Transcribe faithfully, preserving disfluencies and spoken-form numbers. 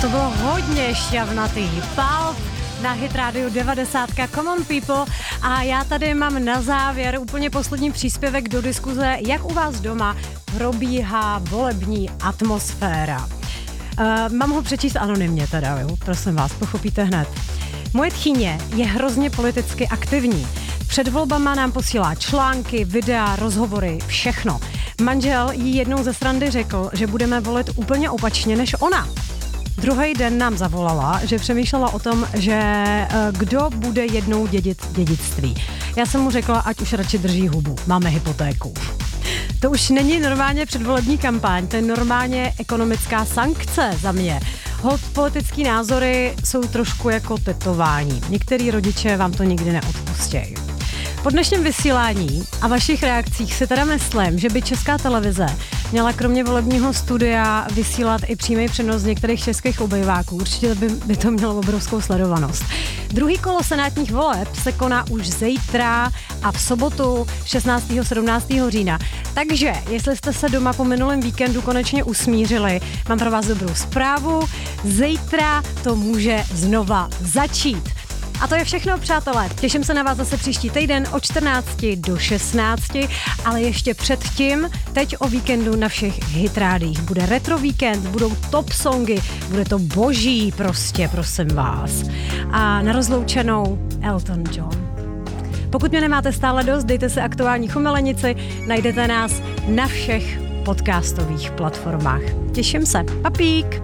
To bylo hodně šťavnatý. Pulp na Hit Radio devadesát. Come on people. A já tady mám na závěr úplně poslední příspěvek do diskuze, jak u vás doma probíhá volební atmosféra. Uh, mám ho přečíst anonymně teda, jo? Prosím vás, pochopíte hned. Moje tchýně je hrozně politicky aktivní. Před volbama nám posílá články, videa, rozhovory, všechno. Manžel jí jednou ze srandy řekl, že budeme volit úplně opačně než ona. Druhý den nám zavolala, že přemýšlela o tom, že kdo bude jednou dědit dědictví. Já jsem mu řekla, ať už radši drží hubu, máme hypotéku. To už není normálně předvolební kampaň, to je normálně ekonomická sankce za mě. Holt politický názory jsou trošku jako tetování. Některý rodiče vám to nikdy neodpustějí. Po dnešním vysílání a vašich reakcích si teda myslím, že by Česká televize měla kromě volebního studia vysílat i přímý přenos z některých českých obejváků. Určitě by, by to mělo obrovskou sledovanost. Druhý kolo senátních voleb se koná už zítra a v sobotu šestnáctého a sedmnáctého října. Takže, jestli jste se doma po minulém víkendu konečně usmířili, mám pro vás dobrou zprávu. Zítra to může znova začít. A to je všechno, přátelé. Těším se na vás zase příští týden od čtrnácti do šestnácti, ale ještě předtím, teď o víkendu na všech hitrádích. Bude retro víkend, budou top songy, bude to boží prostě, prosím vás. A na rozloučenou Elton John. Pokud mě nemáte stále dost, dejte si aktuální chumelenici, najdete nás na všech podcastových platformách. Těším se. Papík!